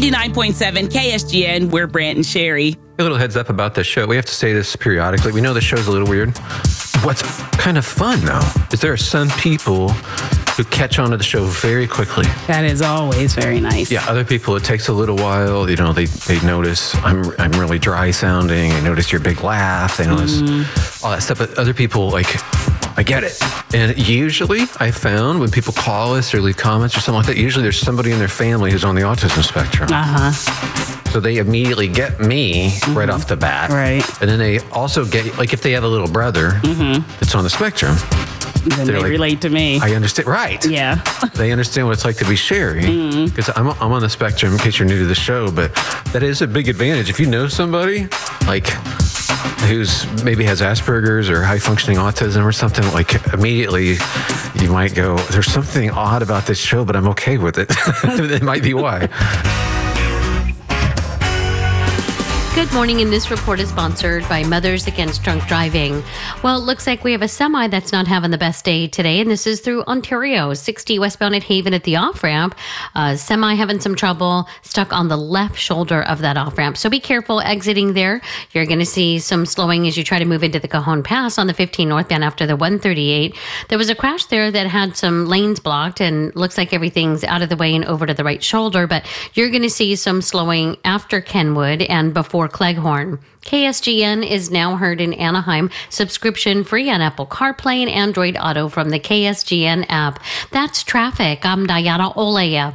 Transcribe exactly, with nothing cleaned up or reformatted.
ninety-nine point seven K S G N, we're Brant and Sherry. A little heads up about the show. We have to say this periodically. We know the show's a little weird. What's kind of fun, though, is there are some people who catch on to the show very quickly. That is always very nice. Yeah, other people, it takes a little while. You know, they, they notice I'm I'm really dry sounding. They notice your big laugh. They notice mm. all that stuff. But other people, like, I get it. And usually I found when people call us or leave comments or something like that, usually there's somebody in their family who's on the autism spectrum. Uh-huh. So they immediately get me mm-hmm. right off the bat. Right. And then they also get, like if they have a little brother mm-hmm. that's on the spectrum. Then they like, relate to me. I understand. Right. Yeah. They understand what it's like to be Sherry. Because mm-hmm. I'm, I'm on the spectrum in case you're new to the show. But that is a big advantage. If you know somebody like who's maybe has Asperger's or high functioning autism or something, like immediately you might go, there's something odd about this show, but I'm okay with it. That might be why. Good morning, and this report is sponsored by Mothers Against Drunk Driving. Well, it looks like we have a semi that's not having the best day today, and this is through Ontario. sixty westbound at Haven at the off-ramp. Uh, semi having some trouble, stuck on the left shoulder of that off-ramp. So be careful exiting there. You're going to see some slowing as you try to move into the Cajon Pass on the fifteen northbound after the one thirty-eight. There was a crash there that had some lanes blocked, and looks like everything's out of the way and over to the right shoulder, but you're going to see some slowing after Kenwood and before Cleghorn. K S G N is now heard in Anaheim, subscription free on Apple CarPlay and Android Auto from the K S G N app. That's traffic. I'm Diana Olea.